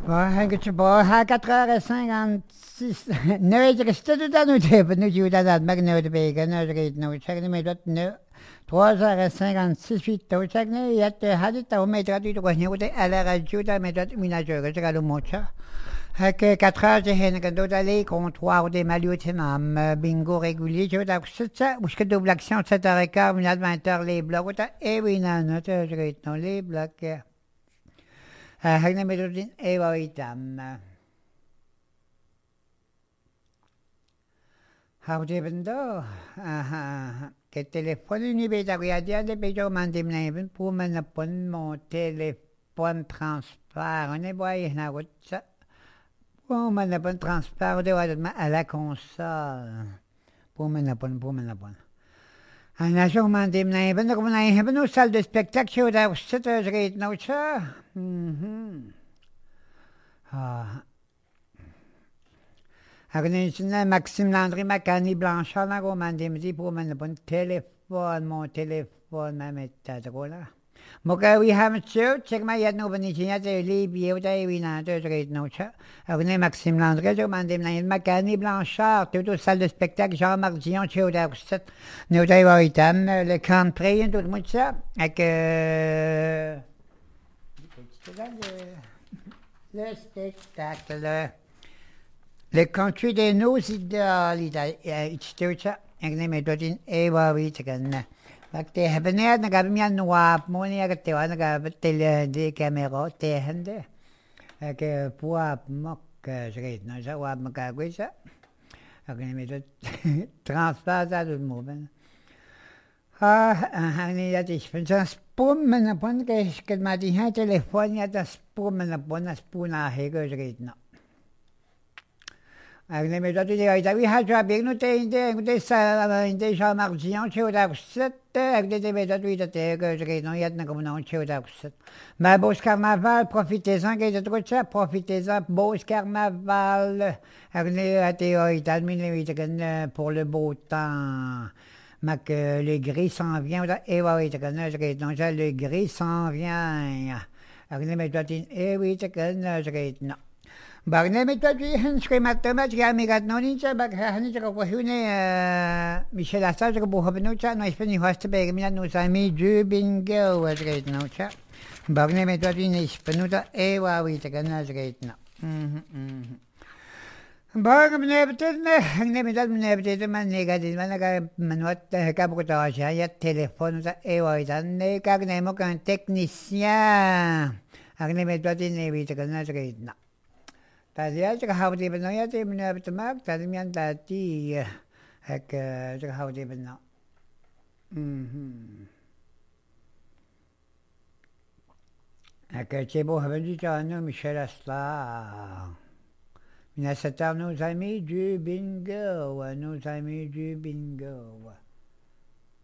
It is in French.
À 4h56, nu restait tout à nous dire, nous jouons à la magne de bacon, nous check me dot no 3h56 feet, check ne yet had it au métro du droit, nous à la radio, à méthode ménageur, je regarde le mocha. Que 4 heures, j'ai un cadeau d'aller comptoir des Maliotinam, bingo régulier, je vais ça, ou ce que double action, 7h15, 20h, les blocs, et oui, non, non, les blocs. Hagna Medudin Evaitam. How even though? Que téléphone ni beta guardia de bejo mandim neven pour man upon mon téléphone transfert. On est boy na whatsa. Pour man upon transfert de à la console. Pour man upon. En als je man dem neven, dan komen we hebben nu salle de spectacle daar zitten, ze reed nou zo. Maxime Landry, Macani Blanchard, là, on m'a dit pour mon téléphone, ma méthode, là. Moka we have show, check my yet nobody yet, leave you, we not great no chat. Avenue Maxime Landry, je m'en demande, Macani Blanchard, tout au salle de spectacle, Jean-Marc Dion, chez Odaxet, nous avons le country, tout le monde ça, avec le spectacle. Le country de nos idéal, istuurtje, ik neem het tot in eeuwen weten. Maar te hebben net, dan hebben we een wap, mooi niet te hebben, dan hebben we de camera tegen de. Ik wap mak, schreef, nou zo wap elkaar weten. Ik neem het tot transfer, dat doet moe. Nee, dat is van zo'n spoem met een pon, kijk, maar die telefoon, ja, dat spoem met een pon, dat spoen aan hegen, schreef, nou. Ik neem dat we hadden weer nu tegen de Jean-Marc Dion, chez Odaxet, ik deed dat we dat tegen, non, je hebt nog chez Odaxet. Maar Beau Carnaval, profitez-en, que je trouve ça, profitez-en, Beau Carnaval, ik neem dat we pour le beau temps. Mais que le gris s'en vient, et oui, non, le gris s'en vient. Ik neem dat in, et oui, non. Bagné met toi tu schreef matemaat ja me gaat nog niet bag hani je ko hune Michel Assage ko bo habno cha no ispeni hoste be mi no sa mi ju bingo was great no cha bagné met toi tu ne ispenuta e wa wi te kana great no bag me ne me dat me ne man negativ man ga manot ka bo ta ja téléphone ta e wa dan ne ka ne mo kan technicien agne met toi tu ne wi te kana great no. Tadi aja kau di benar ya, di benar betul mak. Tadi mian tadi, hak kau di benar. Hak cebo haben di jano Michel Asla. Mina setar nos amis du bingo, nos amis du bingo.